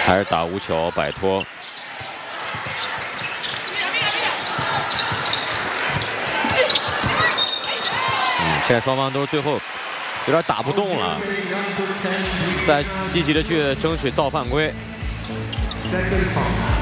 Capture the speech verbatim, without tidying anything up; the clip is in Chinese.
还是打无球摆脱。嗯，现在双方都是最后有点打不动了，再积极的去争取造犯规。